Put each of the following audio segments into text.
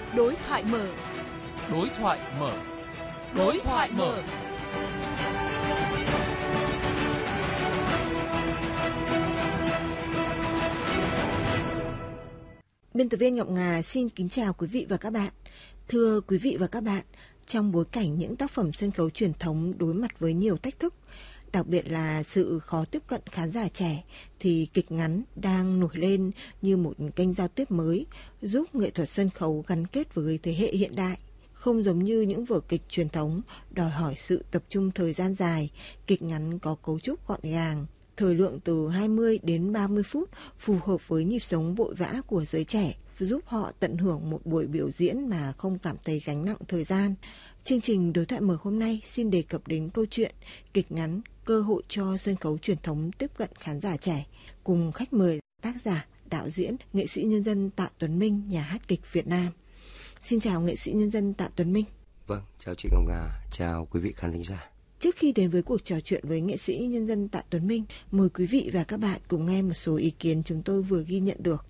Đối thoại mở. Đối thoại mở. Đối thoại mở. Biên tập viên Ngọc Ngà xin kính chào quý vị và các bạn. Thưa quý vị và các bạn, trong bối cảnh những tác phẩm sân khấu truyền thống đối mặt với nhiều thách thức, đặc biệt là sự khó tiếp cận khán giả trẻ, thì kịch ngắn đang nổi lên như một kênh giao tiếp mới, giúp nghệ thuật sân khấu gắn kết với thế hệ hiện đại. Không giống như những vở kịch truyền thống đòi hỏi sự tập trung thời gian dài, kịch ngắn có cấu trúc gọn gàng, thời lượng từ 20 đến 30 phút, phù hợp với nhịp sống vội vã của giới trẻ, giúp họ tận hưởng một buổi biểu diễn mà không cảm thấy gánh nặng thời gian. Chương trình Đối thoại mở hôm nay xin đề cập đến câu chuyện kịch ngắn cơ hội cho sân khấu truyền thống tiếp cận khán giả trẻ, cùng khách mời tác giả, đạo diễn, nghệ sĩ nhân dân Tạ Tuấn Minh, nhà hát kịch Việt Nam. Xin chào nghệ sĩ nhân dân Tạ Tuấn Minh. Vâng, chào chị Ngọc Ngà, chào quý vị khán thính giả. Trước khi đến với cuộc trò chuyện với nghệ sĩ nhân dân Tạ Tuấn Minh, mời quý vị và các bạn cùng nghe một số ý kiến chúng tôi vừa ghi nhận được.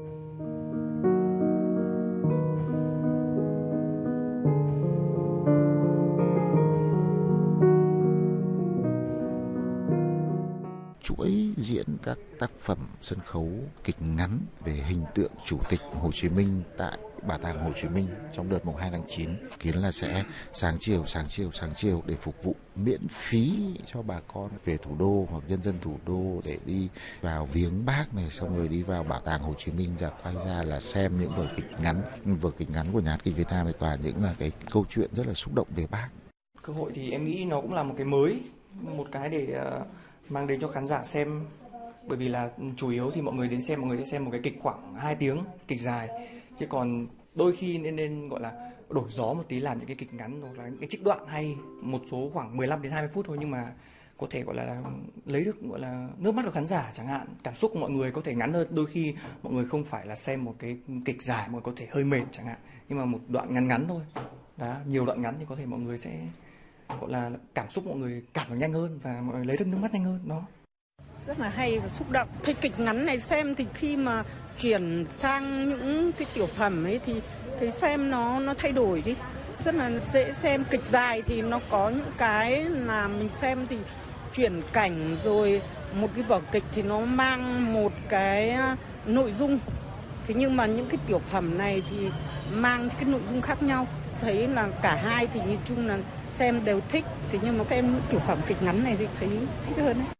Chuỗi diễn các tác phẩm sân khấu kịch ngắn về hình tượng Chủ tịch Hồ Chí Minh tại Bảo tàng Hồ Chí Minh trong đợt mùng 2 tháng 9 kiến là sẽ sáng chiều để phục vụ miễn phí cho bà con về thủ đô hoặc nhân dân thủ đô để đi vào viếng Bác này, xong rồi đi vào Bảo tàng Hồ Chí Minh, ra quay ra là xem những vở kịch ngắn của nhà hát kịch Việt Nam, toàn những là cái câu chuyện rất là xúc động về Bác. Cơ hội thì em nghĩ nó cũng là một cái mới, một cái để mang đến cho khán giả xem, bởi vì là chủ yếu thì mọi người sẽ xem một cái kịch khoảng 2 tiếng, kịch dài, chứ còn đôi khi nên gọi là đổi gió một tí, làm những cái kịch ngắn hoặc là những cái trích đoạn hay, một số khoảng 15 đến 20 phút thôi, nhưng mà có thể gọi là lấy được gọi là nước mắt của khán giả chẳng hạn, cảm xúc của mọi người có thể ngắn hơn. Đôi khi mọi người không phải là xem một cái kịch dài mà có thể hơi mệt chẳng hạn, nhưng mà một đoạn ngắn thôi, đó, nhiều đoạn ngắn thì có thể mọi người sẽ gọi là cảm xúc mọi người cảm được nhanh hơn và mọi người lấy được nước mắt nhanh hơn đó. Rất là hay và xúc động. Cái kịch ngắn này xem thì khi mà chuyển sang những cái tiểu phẩm ấy thì thấy xem nó thay đổi đi, rất là dễ xem. Kịch dài thì nó có những cái là mình xem thì chuyển cảnh, rồi một cái vở kịch thì nó mang một cái nội dung, thế nhưng mà những cái tiểu phẩm này thì mang cái nội dung khác nhau. Thấy là cả hai thì nhìn chung là xem đều thích, thế nhưng mà xem những tiểu phẩm kịch ngắn này thì thấy thích hơn ấy.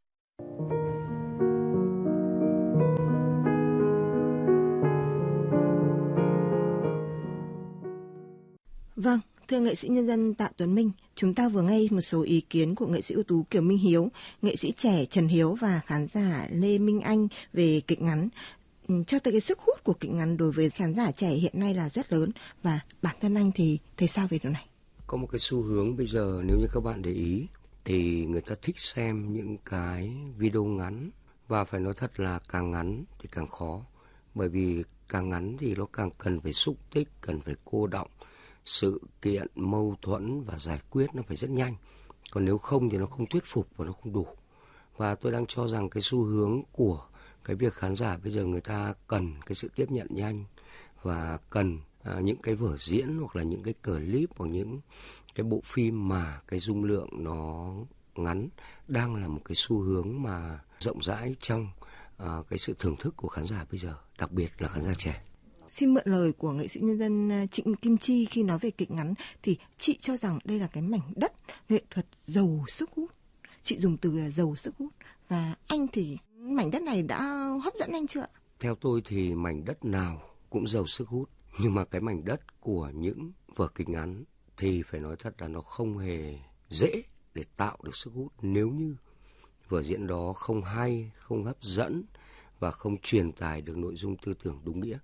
Vâng, thưa nghệ sĩ nhân dân Tạ Tuấn Minh, chúng ta vừa nghe một số ý kiến của nghệ sĩ ưu tú Kiều Minh Hiếu, nghệ sĩ trẻ Trần Hiếu và khán giả Lê Minh Anh về kịch ngắn. Cho tới cái sức hút của kịch ngắn đối với khán giả trẻ hiện nay là rất lớn, và bản thân anh thì thấy sao về điều này? Có một cái xu hướng bây giờ, nếu như các bạn để ý thì người ta thích xem những cái video ngắn, và phải nói thật là càng ngắn thì càng khó, bởi vì càng ngắn thì nó càng cần phải xúc tích, cần phải cô đọng, sự kiện, mâu thuẫn và giải quyết nó phải rất nhanh, còn nếu không thì nó không thuyết phục và nó không đủ. Và tôi đang cho rằng cái xu hướng của cái việc khán giả bây giờ người ta cần cái sự tiếp nhận nhanh, và cần những cái vở diễn hoặc là những cái clip hoặc những cái bộ phim mà cái dung lượng nó ngắn đang là một cái xu hướng mà rộng rãi trong cái sự thưởng thức của khán giả bây giờ, đặc biệt là khán giả trẻ. Xin mượn lời của nghệ sĩ nhân dân Trịnh Kim Chi khi nói về kịch ngắn, thì chị cho rằng đây là cái mảnh đất nghệ thuật giàu sức hút. Chị dùng từ là giàu sức hút, và anh thì mảnh đất này đã hấp dẫn anh chưa? Theo tôi thì mảnh đất nào cũng giàu sức hút, nhưng mà cái mảnh đất của những vở kịch ngắn thì phải nói thật là nó không hề dễ để tạo được sức hút nếu như vở diễn đó không hay, không hấp dẫn và không truyền tải được nội dung tư tưởng đúng nghĩa.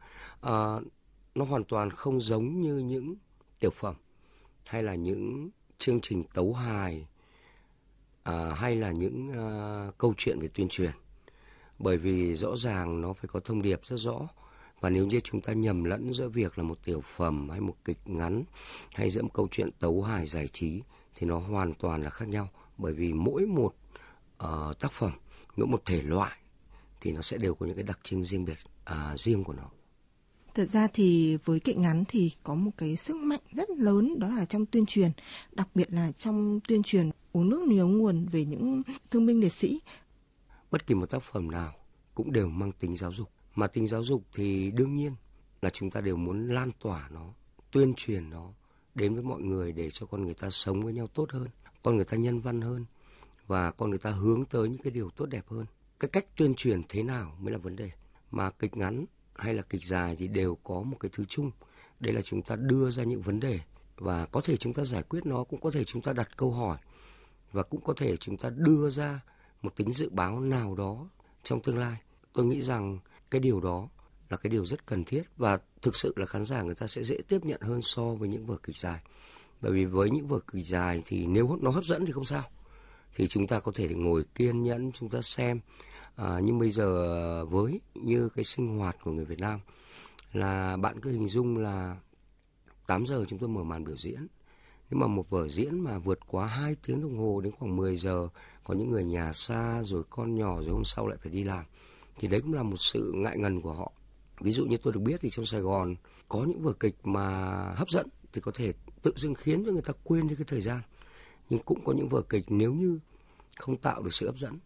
Nó hoàn toàn không giống như những tiểu phẩm hay là những chương trình tấu hài hay là những câu chuyện về tuyên truyền, bởi vì rõ ràng nó phải có thông điệp rất rõ. Và nếu như chúng ta nhầm lẫn giữa việc là một tiểu phẩm hay một kịch ngắn hay giữa một câu chuyện tấu hài giải trí thì nó hoàn toàn là khác nhau, bởi vì mỗi một tác phẩm, mỗi một thể loại thì nó sẽ đều có những cái đặc trưng riêng biệt riêng của nó. Thật ra thì với kịch ngắn thì có một cái sức mạnh rất lớn, đó là trong tuyên truyền, đặc biệt là trong tuyên truyền uống nước nhớ nguồn về những thương binh liệt sĩ. Bất kỳ một tác phẩm nào cũng đều mang tính giáo dục. Mà tính giáo dục thì đương nhiên là chúng ta đều muốn lan tỏa nó, tuyên truyền nó đến với mọi người để cho con người ta sống với nhau tốt hơn, con người ta nhân văn hơn và con người ta hướng tới những cái điều tốt đẹp hơn. Cái cách tuyên truyền thế nào mới là vấn đề. Mà kịch ngắn hay là kịch dài thì đều có một cái thứ chung, đấy là chúng ta đưa ra những vấn đề và có thể chúng ta giải quyết nó, cũng có thể chúng ta đặt câu hỏi và cũng có thể chúng ta đưa ra một tính dự báo nào đó trong tương lai. Tôi nghĩ rằng cái điều đó là cái điều rất cần thiết và thực sự là khán giả người ta sẽ dễ tiếp nhận hơn so với những vở kịch dài. Bởi vì với những vở kịch dài thì nếu nó hấp dẫn thì không sao, thì chúng ta có thể ngồi kiên nhẫn chúng ta xem. Nhưng bây giờ với như cái sinh hoạt của người Việt Nam là bạn cứ hình dung là 8 giờ chúng tôi mở màn biểu diễn. Nhưng mà một vở diễn mà vượt quá 2 tiếng đồng hồ đến khoảng 10 giờ, có những người nhà xa rồi con nhỏ rồi hôm sau lại phải đi làm, thì đấy cũng là một sự ngại ngần của họ. Ví dụ như tôi được biết thì trong Sài Gòn có những vở kịch mà hấp dẫn thì có thể tự dưng khiến cho người ta quên đi cái thời gian. Nhưng cũng có những vở kịch nếu như không tạo được sự hấp dẫn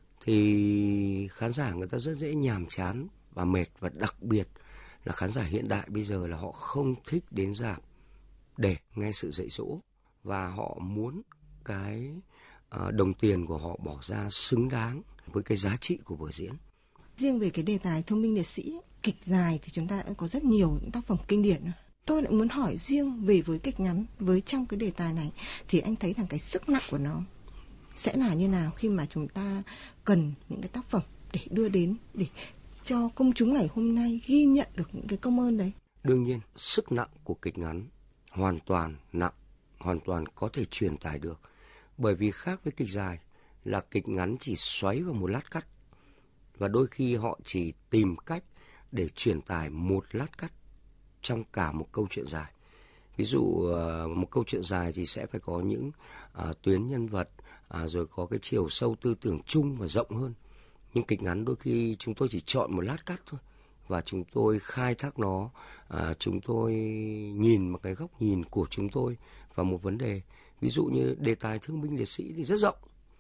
thì khán giả người ta rất dễ nhàm chán và mệt. Và đặc biệt là khán giả hiện đại bây giờ là họ không thích đến rạp để nghe sự dạy dỗ, và họ muốn cái đồng tiền của họ bỏ ra xứng đáng với cái giá trị của vở diễn. Riêng về cái đề tài thương binh liệt sĩ, kịch dài thì chúng ta đã có rất nhiều những tác phẩm kinh điển. Tôi lại muốn hỏi riêng về với kịch ngắn, với trong cái đề tài này thì anh thấy rằng cái sức nặng của nó sẽ là như nào khi mà chúng ta cần những cái tác phẩm để đưa đến để cho công chúng ngày hôm nay ghi nhận được những cái công ơn đấy. Đương nhiên, sức nặng của kịch ngắn hoàn toàn nặng, hoàn toàn có thể truyền tải được. Bởi vì khác với kịch dài là kịch ngắn chỉ xoáy vào một lát cắt, và đôi khi họ chỉ tìm cách để truyền tải một lát cắt trong cả một câu chuyện dài. Ví dụ một câu chuyện dài thì sẽ phải có những tuyến nhân vật, rồi có cái chiều sâu tư tưởng chung và rộng hơn. Nhưng kịch ngắn đôi khi chúng tôi chỉ chọn một lát cắt thôi, và chúng tôi khai thác nó, chúng tôi nhìn một cái góc nhìn của chúng tôi vào một vấn đề. Ví dụ như đề tài thương binh liệt sĩ thì rất rộng,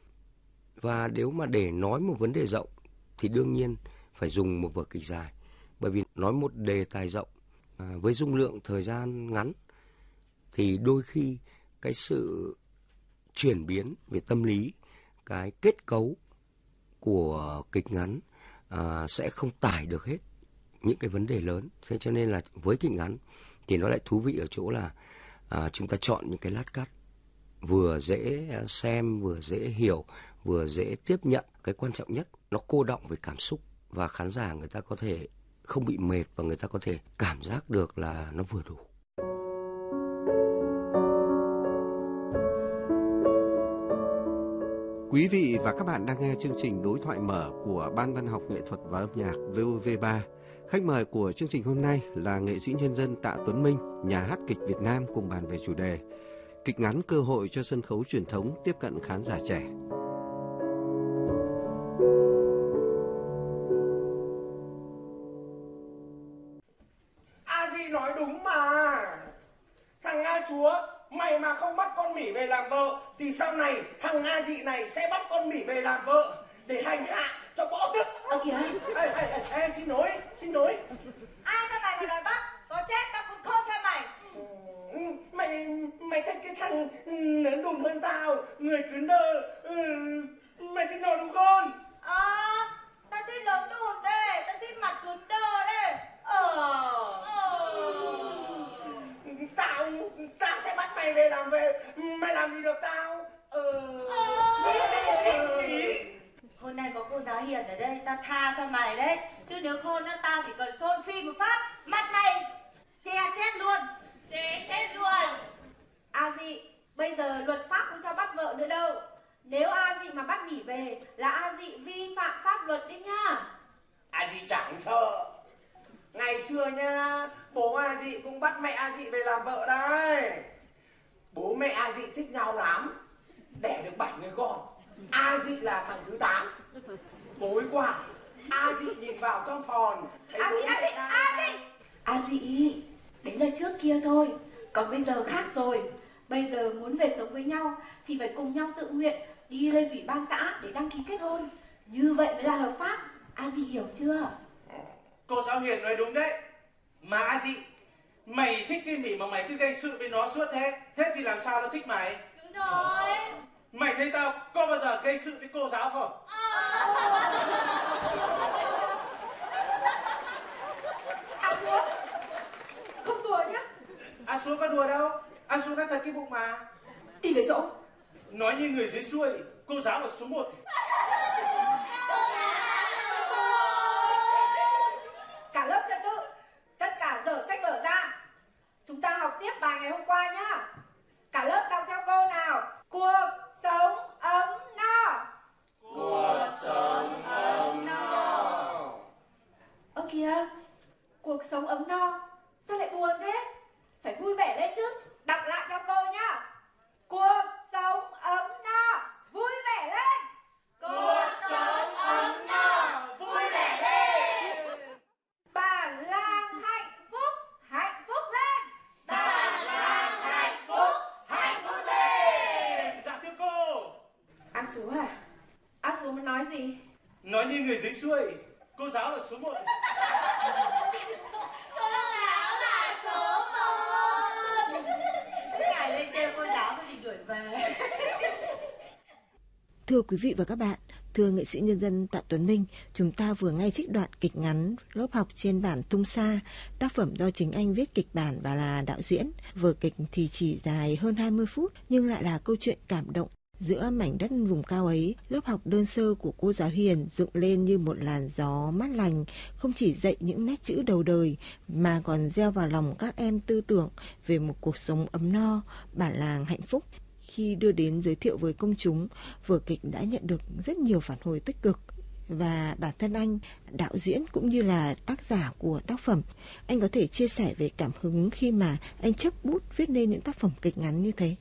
và nếu mà để nói một vấn đề rộng thì đương nhiên phải dùng một vở kịch dài. Bởi vì nói một đề tài rộng với dung lượng thời gian ngắn thì đôi khi cái sự chuyển biến về tâm lý, cái kết cấu của kịch ngắn sẽ không tải được hết những cái vấn đề lớn. Thế cho nên là với kịch ngắn thì nó lại thú vị ở chỗ là chúng ta chọn những cái lát cắt vừa dễ xem, vừa dễ hiểu, vừa dễ tiếp nhận. Cái quan trọng nhất, nó cô đọng về cảm xúc và khán giả người ta có thể không bị mệt và người ta có thể cảm giác được là nó vừa đủ. Quý vị và các bạn đang nghe chương trình Đối thoại mở của Ban Văn học Nghệ thuật và Âm nhạc VOV3. Khách mời của chương trình hôm nay là nghệ sĩ nhân dân Tạ Tuấn Minh, nhà hát kịch Việt Nam, cùng bàn về chủ đề kịch ngắn cơ hội cho sân khấu truyền thống tiếp cận khán giả trẻ. A Di nói đúng mà. Thằng A Chúa, mày mà không bắt con Mỹ về làm vợ thì sau này thằng A Dị này sẽ bắt con Mỹ về làm vợ để hành hạ cho bỏ tức. Kìa. Ê, xin lỗi. Ai cho mày mà đòi bắt? Có chết tao cũng khôn theo mày. Mày thấy cái thằng lớn đùn hơn tao, người cứng đơ, mày thích nó đúng không? Tao thích lớn đùn đây, tao thích mặt cứng đơ đây. Tao sẽ bắt mày về làm mày làm gì được tao? Hôm nay có cô giáo Hiền ở đây, tao tha cho mày đấy. Chứ nếu khôn á, tao chỉ cần xôn phi một phát, mặt mày che chết luôn. A Dị, bây giờ luật pháp không cho bắt vợ nữa đâu. Nếu A Dị mà bắt Mỹ về là A Dị vi phạm pháp luật đấy nhá. A Dị chẳng sợ. Ngày xưa nha, bố A Dị cũng bắt mẹ A Dị về làm vợ đấy. Bố mẹ A Dị thích nhau lắm, đẻ được 7 người con. A Dị là thằng thứ 8. Tối qua A Dị nhìn vào trong phòng thấy bố mẹ đang... Dị, đấy là trước kia thôi, còn bây giờ khác rồi. Bây giờ muốn về sống với nhau thì phải cùng nhau tự nguyện đi lên ủy ban xã để đăng ký kết hôn. Như vậy mới là hợp pháp. Dị hiểu chưa? Cô giáo Hiền nói đúng đấy. Mà Dị, mày thích cái Mỹ mà mày cứ gây sự với nó suốt thế. Thế thì làm sao nó thích mày? Đúng rồi. Mày thấy tao có bao giờ gây sự với cô giáo không? Súa, không đùa nhá. Súa có đùa đâu. Súa nói thật cái bụng mà. Tìm về chỗ. Nói như người dưới xuôi, cô giáo là số 1. Cả lớp trật tự, tất cả dở sách vở ra. Chúng ta học tiếp bài ngày hôm qua nhá. Cả lớp đọc theo cô nào. Cuộc sống ấm no. Cuộc sống ấm no. Ơ kìa, cuộc sống ấm no, sao lại buồn thế? Phải vui vẻ lên chứ. Đọc lại theo cô nhá. Cuộc sống ấm no, vui vẻ lên. Cuộc sống ấm no, vui vẻ lên. Bản làng hạnh phúc lên. Bản làng hạnh phúc lên. Dạ thưa cô. An Sú à? An Sú muốn nói gì? Nói như người dưới xuôi, cô giáo là số 1. Cô giáo là số 1. Suốt ngày lên chơi cô giáo phải bị đuổi về. Thưa quý vị và các bạn, thưa nghệ sĩ nhân dân Tạ Tuấn Minh, chúng ta vừa nghe trích đoạn kịch ngắn Lớp học trên bản Tung Sa, tác phẩm do chính anh viết kịch bản và là đạo diễn. Vở kịch thì chỉ dài hơn 20 phút nhưng lại là câu chuyện cảm động. Giữa mảnh đất vùng cao ấy, lớp học đơn sơ của cô giáo Hiền dựng lên như một làn gió mát lành, không chỉ dạy những nét chữ đầu đời mà còn gieo vào lòng các em tư tưởng về một cuộc sống ấm no, bản làng hạnh phúc. Khi đưa đến giới thiệu với công chúng, vở kịch đã nhận được rất nhiều phản hồi tích cực. Và bản thân anh, đạo diễn cũng như là tác giả của tác phẩm, anh có thể chia sẻ về cảm hứng khi mà anh chấp bút viết nên những tác phẩm kịch ngắn như thế.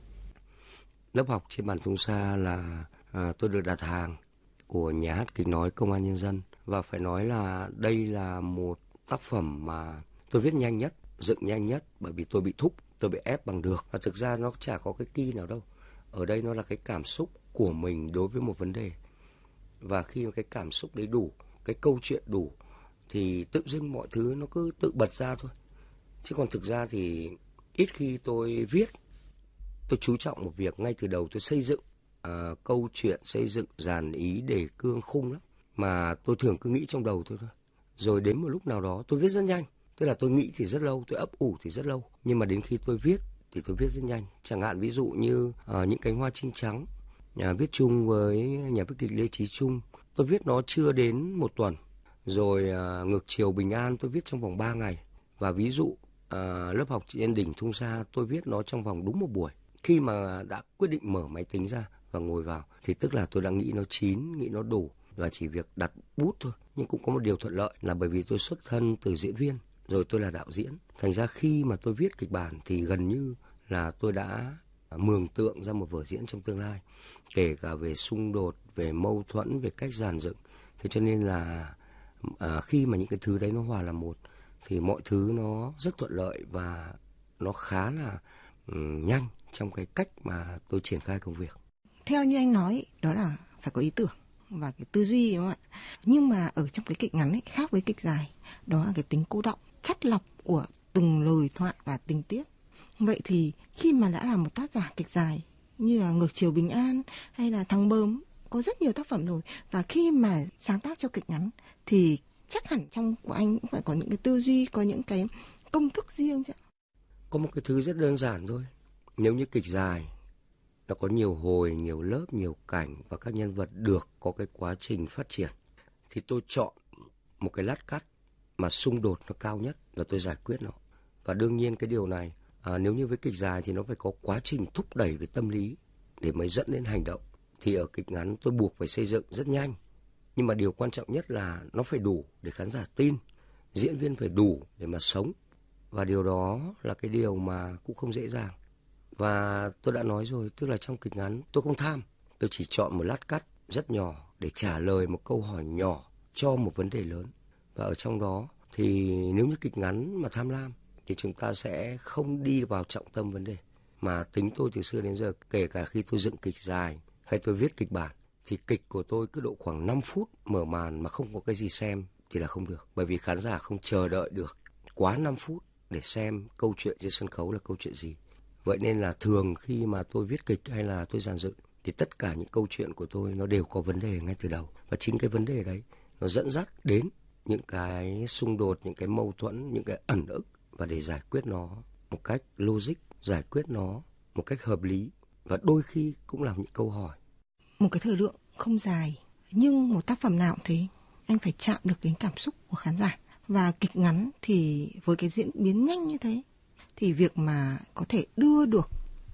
Lớp học trên bản Tung Sa là tôi được đặt hàng của Nhà hát kịch nói Công an Nhân dân. Và phải nói là đây là một tác phẩm mà tôi viết nhanh nhất, dựng nhanh nhất, bởi vì tôi bị thúc, tôi bị ép bằng được. Và thực ra nó chả có cái kỳ nào đâu. Ở đây nó là cái cảm xúc của mình đối với một vấn đề. Và khi mà cái cảm xúc đấy đủ, cái câu chuyện đủ, thì tự dưng mọi thứ nó cứ tự bật ra thôi. Chứ còn thực ra thì ít khi tôi viết. Tôi chú trọng một việc ngay từ đầu, tôi xây dựng câu chuyện, xây dựng dàn ý, đề cương, khung lắm. Mà tôi thường cứ nghĩ trong đầu thôi. Rồi đến một lúc nào đó tôi viết rất nhanh. Tức là tôi nghĩ thì rất lâu, tôi ấp ủ thì rất lâu. Nhưng mà đến khi tôi viết thì tôi viết rất nhanh. Chẳng hạn ví dụ như Những cánh hoa trinh trắng, viết chung với nhà viết kịch Lê Chí Trung, tôi viết nó chưa đến 1 tuần. Rồi Ngược chiều bình an tôi viết trong vòng 3 ngày. Và ví dụ Lớp học trên đỉnh Tung Sa tôi viết nó trong vòng đúng 1 buổi. Khi mà đã quyết định mở máy tính ra và ngồi vào thì tức là tôi đã nghĩ nó chín, nghĩ nó đủ và chỉ việc đặt bút thôi. Nhưng cũng có một điều thuận lợi là bởi vì tôi xuất thân từ diễn viên, rồi tôi là đạo diễn. Thành ra khi mà tôi viết kịch bản thì gần như là tôi đã mường tượng ra một vở diễn trong tương lai. Kể cả về xung đột, về mâu thuẫn, về cách dàn dựng. Thế cho nên là khi mà những cái thứ đấy nó hòa làm một thì mọi thứ nó rất thuận lợi và nó khá là nhanh trong cái cách mà tôi triển khai công việc. Theo như anh nói, đó là phải có ý tưởng và cái tư duy, đúng không ạ? Nhưng mà ở trong cái kịch ngắn ấy, khác với kịch dài, đó là cái tính cô đọng, chắt lọc của từng lời thoại và tình tiết. Vậy thì khi mà đã là một tác giả kịch dài như là Ngược chiều bình an hay là Thằng Bờm, có rất nhiều tác phẩm rồi, và khi mà sáng tác cho kịch ngắn thì chắc hẳn trong của anh cũng phải có những cái tư duy, có những cái công thức riêng chứ. Có một cái thứ rất đơn giản thôi. Nếu như kịch dài nó có nhiều hồi, nhiều lớp, nhiều cảnh và các nhân vật được có cái quá trình phát triển, thì tôi chọn một cái lát cắt mà xung đột nó cao nhất và tôi giải quyết nó. Và đương nhiên cái điều này nếu như với kịch dài thì nó phải có quá trình thúc đẩy về tâm lý để mới dẫn đến hành động. Thì ở kịch ngắn tôi buộc phải xây dựng rất nhanh. Nhưng mà điều quan trọng nhất là nó phải đủ để khán giả tin, diễn viên phải đủ để mà sống. Và điều đó là cái điều mà cũng không dễ dàng. Và tôi đã nói rồi, tức là trong kịch ngắn tôi không tham. Tôi chỉ chọn một lát cắt rất nhỏ để trả lời một câu hỏi nhỏ cho một vấn đề lớn. Và ở trong đó thì nếu như kịch ngắn mà tham lam thì chúng ta sẽ không đi vào trọng tâm vấn đề. Mà tính tôi từ xưa đến giờ, kể cả khi tôi dựng kịch dài hay tôi viết kịch bản, thì kịch của tôi cứ độ khoảng 5 phút mở màn mà không có cái gì xem thì là không được. Bởi vì khán giả không chờ đợi được quá 5 phút để xem câu chuyện trên sân khấu là câu chuyện gì. Vậy nên là thường khi mà tôi viết kịch hay là tôi dàn dựng thì tất cả những câu chuyện của tôi nó đều có vấn đề ngay từ đầu. Và chính cái vấn đề đấy nó dẫn dắt đến những cái xung đột, những cái mâu thuẫn, những cái ẩn ức. Và để giải quyết nó một cách logic, giải quyết nó một cách hợp lý và đôi khi cũng là những câu hỏi. Một cái thời lượng không dài nhưng một tác phẩm nào cũng thế, anh phải chạm được đến cảm xúc của khán giả. Và kịch ngắn thì với cái diễn biến nhanh như thế thì việc mà có thể đưa được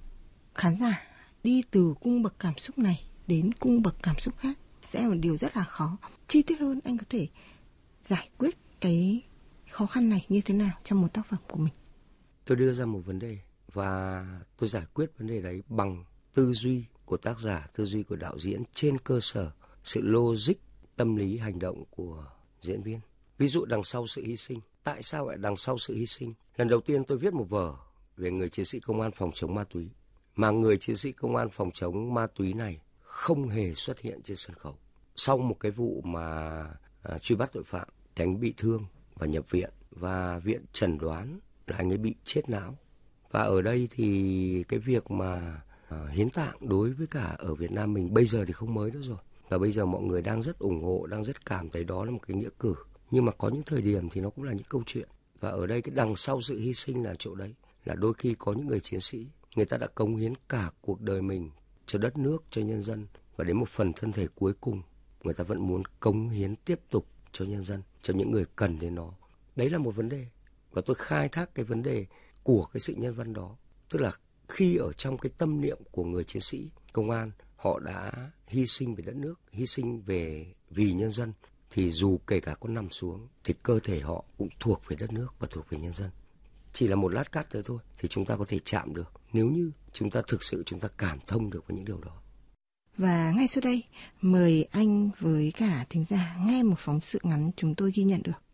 khán giả đi từ cung bậc cảm xúc này đến cung bậc cảm xúc khác sẽ là một điều rất là khó. Chi tiết hơn, anh có thể giải quyết cái khó khăn này như thế nào trong một tác phẩm của mình? Tôi đưa ra một vấn đề và tôi giải quyết vấn đề đấy bằng tư duy của tác giả, tư duy của đạo diễn trên cơ sở sự logic, tâm lý, hành động của diễn viên. Ví dụ đằng sau sự hy sinh. Tại sao lại đằng sau sự hy sinh? Lần đầu tiên tôi viết một vở về người chiến sĩ công an phòng chống ma túy, mà người chiến sĩ công an phòng chống ma túy này không hề xuất hiện trên sân khấu. Sau một cái vụ mà truy bắt tội phạm thì anh bị thương và nhập viện, và viện chẩn đoán là anh ấy bị chết não. Và ở đây thì cái việc mà hiến tạng đối với cả ở Việt Nam mình bây giờ thì không mới nữa rồi. Và bây giờ mọi người đang rất ủng hộ, đang rất cảm thấy đó là một cái nghĩa cử. Nhưng mà có những thời điểm thì nó cũng là những câu chuyện. Và ở đây cái đằng sau sự hy sinh là chỗ đấy. Là đôi khi có những người chiến sĩ, người ta đã cống hiến cả cuộc đời mình cho đất nước, cho nhân dân. Và đến một phần thân thể cuối cùng, người ta vẫn muốn cống hiến tiếp tục cho nhân dân, cho những người cần đến nó. Đấy là một vấn đề. Và tôi khai thác cái vấn đề của cái sự nhân văn đó. Tức là khi ở trong cái tâm niệm của người chiến sĩ công an, họ đã hy sinh về đất nước, hy sinh vì nhân dân, thì dù kể cả có nằm xuống thì cơ thể họ cũng thuộc về đất nước và thuộc về nhân dân. Chỉ là một lát cắt nữa thôi thì chúng ta có thể chạm được, nếu như chúng ta thực sự chúng ta cảm thông được với những điều đó. Và ngay sau đây, mời anh với cả thính giả nghe một phóng sự ngắn chúng tôi ghi nhận được.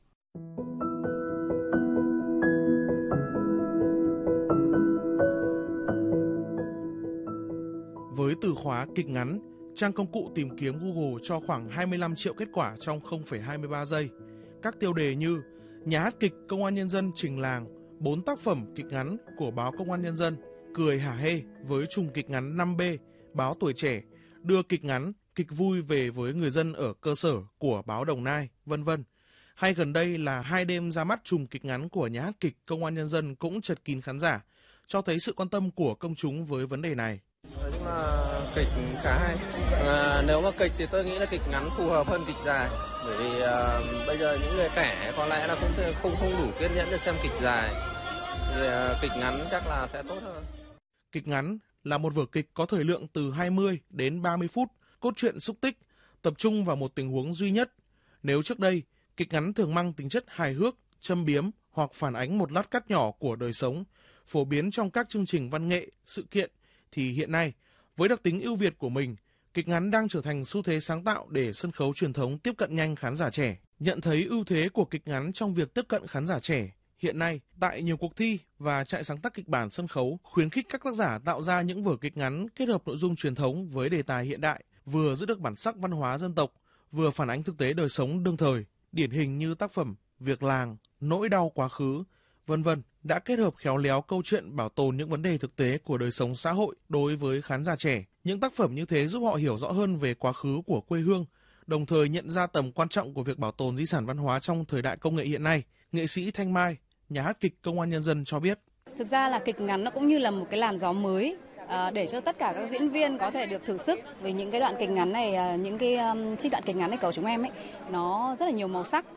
Với từ khóa kịch ngắn, trang công cụ tìm kiếm Google cho khoảng 25 triệu kết quả trong 0,23 giây. Các tiêu đề như Nhà hát kịch Công an Nhân dân trình làng 4 tác phẩm kịch ngắn của báo Công an Nhân dân, cười hả hê với chùm kịch ngắn 5B, báo Tuổi Trẻ, đưa kịch ngắn, kịch vui về với người dân ở cơ sở của báo Đồng Nai, vân vân. Hay gần đây là 2 đêm ra mắt chùm kịch ngắn của Nhà hát kịch Công an Nhân dân cũng chật kín khán giả, cho thấy sự quan tâm của công chúng với vấn đề này. Nói chung là kịch khá hay. Nếu mà kịch thì tôi nghĩ là kịch ngắn phù hợp hơn kịch dài. Bởi vì bây giờ những người trẻ có lẽ là cũng không đủ kiên nhẫn để xem kịch dài. Thì kịch ngắn chắc là sẽ tốt hơn. Kịch ngắn là một vở kịch có thời lượng từ 20 đến 30 phút, cốt truyện xúc tích, tập trung vào một tình huống duy nhất. Nếu trước đây, kịch ngắn thường mang tính chất hài hước, châm biếm hoặc phản ánh một lát cắt nhỏ của đời sống, phổ biến trong các chương trình văn nghệ, sự kiện, thì hiện nay, với đặc tính ưu việt của mình, kịch ngắn đang trở thành xu thế sáng tạo để sân khấu truyền thống tiếp cận nhanh khán giả trẻ. Nhận thấy ưu thế của kịch ngắn trong việc tiếp cận khán giả trẻ, hiện nay, tại nhiều cuộc thi và trại sáng tác kịch bản sân khấu khuyến khích các tác giả tạo ra những vở kịch ngắn kết hợp nội dung truyền thống với đề tài hiện đại, vừa giữ được bản sắc văn hóa dân tộc, vừa phản ánh thực tế đời sống đương thời, điển hình như tác phẩm Việc làng, Nỗi đau quá khứ, vân vân, đã kết hợp khéo léo câu chuyện bảo tồn những vấn đề thực tế của đời sống xã hội đối với khán giả trẻ. Những tác phẩm như thế giúp họ hiểu rõ hơn về quá khứ của quê hương, đồng thời nhận ra tầm quan trọng của việc bảo tồn di sản văn hóa trong thời đại công nghệ hiện nay. Nghệ sĩ Thanh Mai, Nhà hát kịch Công an Nhân dân cho biết. Thực ra là kịch ngắn nó cũng như là một cái làn gió mới để cho tất cả các diễn viên có thể được thử sức. Vì những cái đoạn kịch ngắn này, những cái trích đoạn kịch ngắn này của chúng em ấy, nó rất là nhiều màu sắc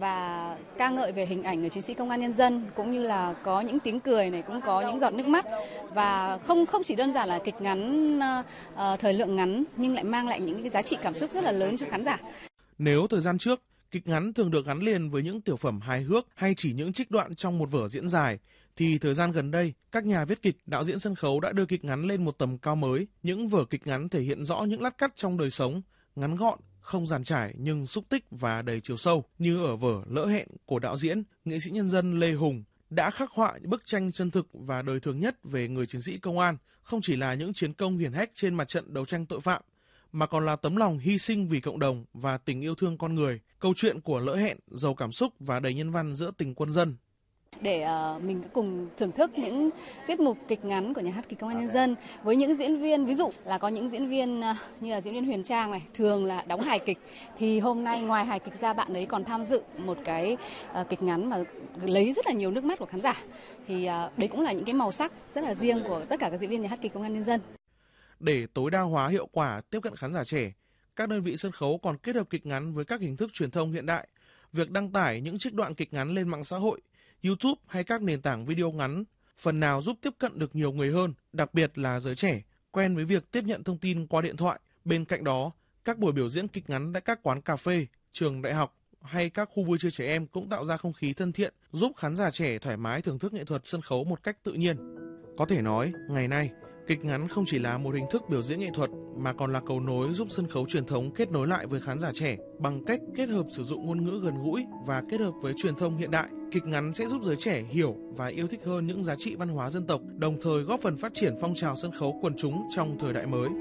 và ca ngợi về hình ảnh người chiến sĩ công an nhân dân, cũng như là có những tiếng cười này, cũng có những giọt nước mắt, và không chỉ đơn giản là kịch ngắn thời lượng ngắn nhưng lại mang lại những cái giá trị cảm xúc rất là lớn cho khán giả. Nếu thời gian trước, kịch ngắn thường được gắn liền với những tiểu phẩm hài hước hay chỉ những trích đoạn trong một vở diễn dài, thì thời gian gần đây, các nhà viết kịch, đạo diễn sân khấu đã đưa kịch ngắn lên một tầm cao mới. Những vở kịch ngắn thể hiện rõ những lát cắt trong đời sống, ngắn gọn, không dàn trải nhưng xúc tích và đầy chiều sâu như ở vở Lỡ Hẹn của đạo diễn, nghệ sĩ nhân dân Lê Hùng đã khắc họa những bức tranh chân thực và đời thường nhất về người chiến sĩ công an, không chỉ là những chiến công hiển hách trên mặt trận đấu tranh tội phạm, mà còn là tấm lòng hy sinh vì cộng đồng và tình yêu thương con người. Câu chuyện của Lỡ Hẹn giàu cảm xúc và đầy nhân văn giữa tình quân dân. Để mình cùng thưởng thức những tiết mục kịch ngắn của Nhà hát kịch Công an Nhân dân với những diễn viên, ví dụ là có những diễn viên như là diễn viên Huyền Trang này, thường là đóng hài kịch, thì hôm nay ngoài hài kịch ra bạn ấy còn tham dự một cái kịch ngắn mà lấy rất là nhiều nước mắt của khán giả. Thì đấy cũng là những cái màu sắc rất là riêng của tất cả các diễn viên Nhà hát kịch Công an Nhân dân. Để tối đa hóa hiệu quả tiếp cận khán giả trẻ, các đơn vị sân khấu còn kết hợp kịch ngắn với các hình thức truyền thông hiện đại. Việc đăng tải những trích đoạn kịch ngắn lên mạng xã hội, YouTube hay các nền tảng video ngắn phần nào giúp tiếp cận được nhiều người hơn, đặc biệt là giới trẻ, quen với việc tiếp nhận thông tin qua điện thoại. Bên cạnh đó, các buổi biểu diễn kịch ngắn tại các quán cà phê, trường đại học hay các khu vui chơi trẻ em cũng tạo ra không khí thân thiện, giúp khán giả trẻ thoải mái thưởng thức nghệ thuật sân khấu một cách tự nhiên. Có thể nói, ngày nay, kịch ngắn không chỉ là một hình thức biểu diễn nghệ thuật mà còn là cầu nối giúp sân khấu truyền thống kết nối lại với khán giả trẻ bằng cách kết hợp sử dụng ngôn ngữ gần gũi và kết hợp với truyền thông hiện đại. Kịch ngắn sẽ giúp giới trẻ hiểu và yêu thích hơn những giá trị văn hóa dân tộc, đồng thời góp phần phát triển phong trào sân khấu quần chúng trong thời đại mới.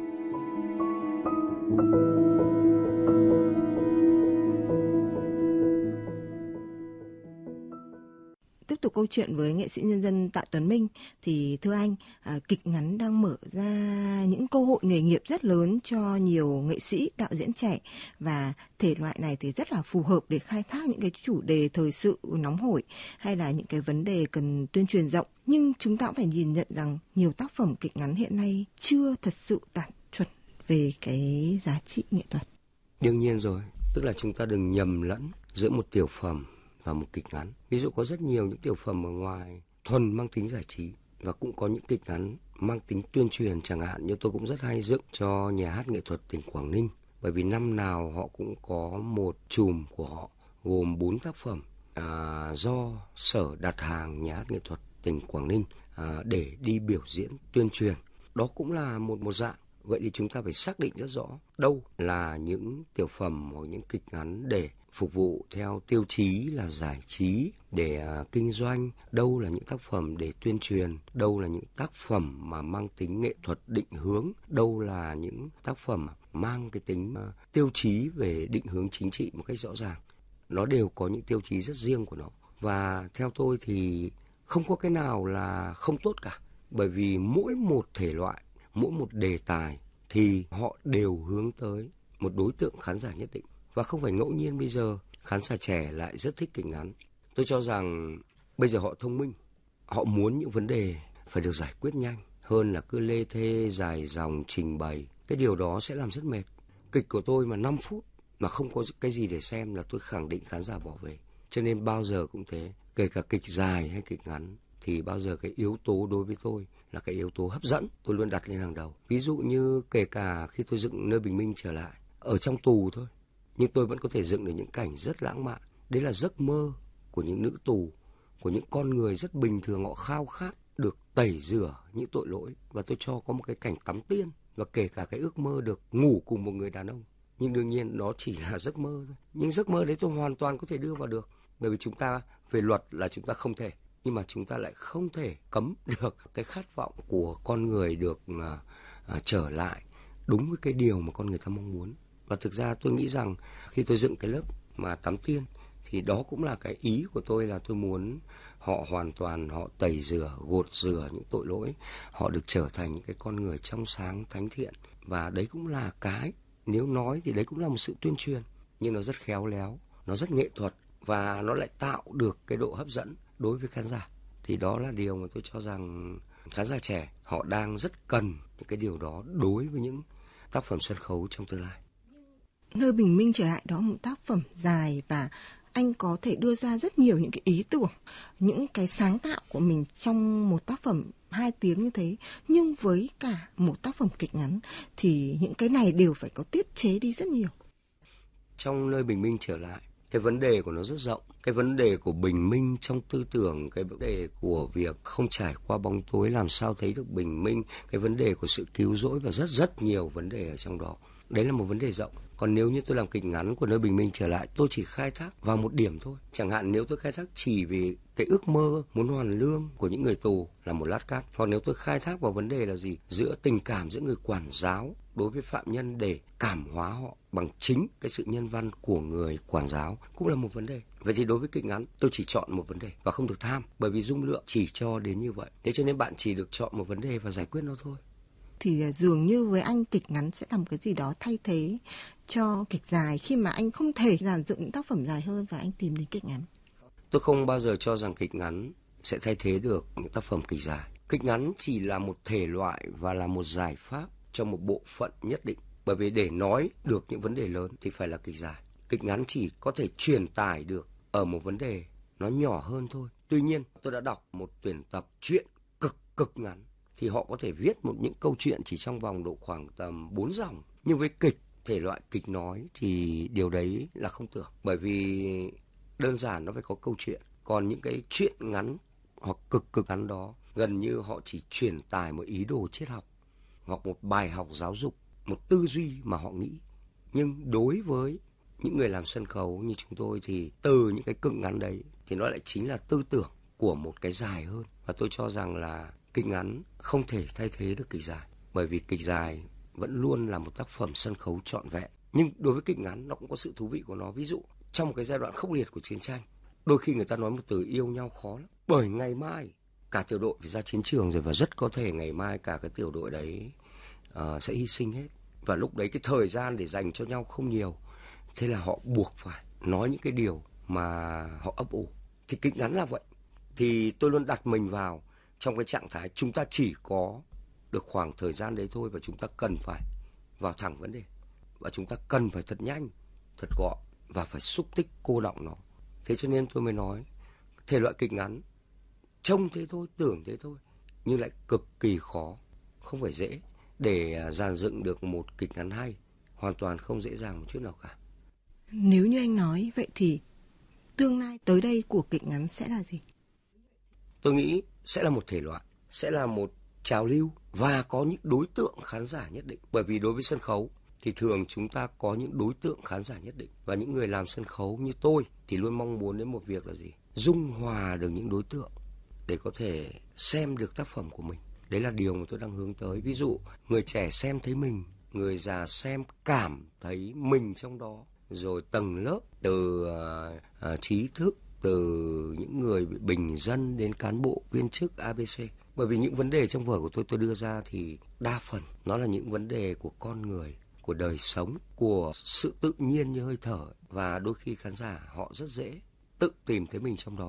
Tiếp tục câu chuyện với nghệ sĩ nhân dân Tạ Tuấn Minh thì thưa anh, kịch ngắn đang mở ra những cơ hội nghề nghiệp rất lớn cho nhiều nghệ sĩ, đạo diễn trẻ, và thể loại này thì rất là phù hợp để khai thác những cái chủ đề thời sự nóng hổi hay là những cái vấn đề cần tuyên truyền rộng. Nhưng chúng ta cũng phải nhìn nhận rằng nhiều tác phẩm kịch ngắn hiện nay chưa thật sự đạt chuẩn về cái giá trị nghệ thuật. Đương nhiên rồi, tức là chúng ta đừng nhầm lẫn giữa một tiểu phẩm và một kịch ngắn. Ví dụ có rất nhiều những tiểu phẩm ở ngoài thuần mang tính giải trí và cũng có những kịch ngắn mang tính tuyên truyền, chẳng hạn như tôi cũng rất hay dựng cho Nhà hát nghệ thuật tỉnh Quảng Ninh, bởi vì năm nào họ cũng có một chùm của họ gồm 4 tác phẩm do Sở đặt hàng Nhà hát nghệ thuật tỉnh Quảng Ninh để đi biểu diễn tuyên truyền. Đó cũng là một dạng. Vậy thì chúng ta phải xác định rất rõ đâu là những tiểu phẩm hoặc những kịch ngắn để phục vụ theo tiêu chí là giải trí, để kinh doanh, đâu là những tác phẩm để tuyên truyền, đâu là những tác phẩm mà mang tính nghệ thuật định hướng, đâu là những tác phẩm mang cái tính tiêu chí về định hướng chính trị một cách rõ ràng. Nó đều có những tiêu chí rất riêng của nó. Và theo tôi thì không có cái nào là không tốt cả, bởi vì mỗi một thể loại, mỗi một đề tài thì họ đều hướng tới một đối tượng khán giả nhất định. Và không phải ngẫu nhiên bây giờ khán giả trẻ lại rất thích kịch ngắn. Tôi cho rằng bây giờ họ thông minh, họ muốn những vấn đề phải được giải quyết nhanh hơn là cứ lê thê dài dòng trình bày. Cái điều đó sẽ làm rất mệt. Kịch của tôi mà 5 phút mà không có cái gì để xem là tôi khẳng định khán giả bỏ về. Cho nên bao giờ cũng thế, kể cả kịch dài hay kịch ngắn thì bao giờ cái yếu tố đối với tôi là cái yếu tố hấp dẫn, tôi luôn đặt lên hàng đầu. Ví dụ như kể cả khi tôi dựng Nơi Bình Minh Trở Lại, ở trong tù thôi, nhưng tôi vẫn có thể dựng được những cảnh rất lãng mạn. Đấy là giấc mơ của những nữ tù, của những con người rất bình thường, họ khao khát được tẩy rửa những tội lỗi. Và tôi cho có một cái cảnh tắm tiên, và kể cả cái ước mơ được ngủ cùng một người đàn ông. Nhưng đương nhiên đó chỉ là giấc mơ thôi. Nhưng giấc mơ đấy tôi hoàn toàn có thể đưa vào được. Bởi vì chúng ta, về luật là chúng ta không thể, nhưng mà chúng ta lại không thể cấm được cái khát vọng của con người được trở lại đúng với cái điều mà con người ta mong muốn. Và thực ra tôi nghĩ rằng khi tôi dựng cái lớp mà tắm tiên thì đó cũng là cái ý của tôi, là tôi muốn họ hoàn toàn họ tẩy rửa, gột rửa những tội lỗi, họ được trở thành những cái con người trong sáng, thánh thiện. Và đấy cũng là cái, nếu nói thì đấy cũng là một sự tuyên truyền, nhưng nó rất khéo léo, nó rất nghệ thuật và nó lại tạo được cái độ hấp dẫn đối với khán giả. Thì đó là điều mà tôi cho rằng khán giả trẻ họ đang rất cần những cái điều đó đối với những tác phẩm sân khấu trong tương lai. Nơi Bình Minh Trở Lại đó một tác phẩm dài, và anh có thể đưa ra rất nhiều những cái ý tưởng, những cái sáng tạo của mình trong một tác phẩm 2 tiếng như thế. Nhưng với cả một tác phẩm kịch ngắn thì những cái này đều phải có tiết chế đi rất nhiều. Trong Nơi Bình Minh Trở Lại, cái vấn đề của nó rất rộng. Cái vấn đề của bình minh trong tư tưởng, cái vấn đề của việc không trải qua bóng tối làm sao thấy được bình minh, cái vấn đề của sự cứu rỗi và rất nhiều vấn đề ở trong đó. Đấy là một vấn đề rộng. Còn nếu như tôi làm kịch ngắn của Nơi Bình Minh Trở Lại, tôi chỉ khai thác vào một điểm thôi. Chẳng hạn nếu tôi khai thác chỉ về cái ước mơ muốn hoàn lương của những người tù là một lát cát. Hoặc nếu tôi khai thác vào vấn đề là gì? Giữa tình cảm giữa người quản giáo đối với phạm nhân để cảm hóa họ bằng chính cái sự nhân văn của người quản giáo cũng là một vấn đề. Vậy thì đối với kịch ngắn tôi chỉ chọn một vấn đề và không được tham, bởi vì dung lượng chỉ cho đến như vậy. Thế cho nên bạn chỉ được chọn một vấn đề và giải quyết nó thôi. Thì dường như với anh kịch ngắn sẽ làm cái gì đó thay thế cho kịch dài khi mà anh không thể dàn dựng những tác phẩm dài hơn và anh tìm đến kịch ngắn. Tôi không bao giờ cho rằng kịch ngắn sẽ thay thế được những tác phẩm kịch dài. Kịch ngắn chỉ là một thể loại và là một giải pháp cho một bộ phận nhất định. Bởi vì để nói được những vấn đề lớn thì phải là kịch dài. Kịch ngắn chỉ có thể truyền tải được ở một vấn đề nó nhỏ hơn thôi. Tuy nhiên tôi đã đọc một tuyển tập truyện cực ngắn thì họ có thể viết những câu chuyện chỉ trong vòng độ khoảng tầm 4 dòng. Nhưng với kịch, thể loại kịch nói thì điều đấy là không tưởng. Bởi vì đơn giản nó phải có câu chuyện. Còn những cái chuyện ngắn hoặc cực ngắn đó gần như họ chỉ truyền tải một ý đồ triết học hoặc một bài học giáo dục, một tư duy mà họ nghĩ. Nhưng đối với những người làm sân khấu như chúng tôi thì từ những cái cực ngắn đấy thì nó lại chính là tư tưởng của một cái dài hơn. Và tôi cho rằng là kịch ngắn không thể thay thế được kịch dài, bởi vì kịch dài vẫn luôn là một tác phẩm sân khấu trọn vẹn. Nhưng đối với kịch ngắn nó cũng có sự thú vị của nó. Ví dụ trong một cái giai đoạn khốc liệt của chiến tranh, đôi khi người ta nói một từ yêu nhau khó lắm, bởi ngày mai cả tiểu đội phải ra chiến trường rồi, và rất có thể ngày mai cả cái tiểu đội đấy sẽ hy sinh hết. Và lúc đấy cái thời gian để dành cho nhau không nhiều, thế là họ buộc phải nói những cái điều mà họ ấp ủ. Thì kịch ngắn là vậy. Thì tôi luôn đặt mình vào trong cái trạng thái chúng ta chỉ có được khoảng thời gian đấy thôi, và chúng ta cần phải vào thẳng vấn đề, và chúng ta cần phải thật nhanh, thật gọn và phải xúc tích cô đọng nó. Thế cho nên tôi mới nói thể loại kịch ngắn trông thế thôi, tưởng thế thôi, nhưng lại cực kỳ khó, không phải dễ để dàn dựng được một kịch ngắn hay. Hoàn toàn không dễ dàng một chút nào cả. Nếu như anh nói vậy thì tương lai tới đây của kịch ngắn sẽ là gì? Tôi nghĩ sẽ là một thể loại, sẽ là một trào lưu và có những đối tượng khán giả nhất định. Bởi vì đối với sân khấu thì thường chúng ta có những đối tượng khán giả nhất định. Và những người làm sân khấu như tôi thì luôn mong muốn đến một việc là gì? Dung hòa được những đối tượng để có thể xem được tác phẩm của mình. Đấy là điều mà tôi đang hướng tới. Ví dụ người trẻ xem thấy mình, người già xem cảm thấy mình trong đó. Rồi tầng lớp từ trí thức, từ những người bình dân đến cán bộ, viên chức ABC. Bởi vì những vấn đề trong vở của tôi đưa ra thì đa phần nó là những vấn đề của con người, của đời sống, của sự tự nhiên như hơi thở. Và đôi khi khán giả họ rất dễ tự tìm thấy mình trong đó.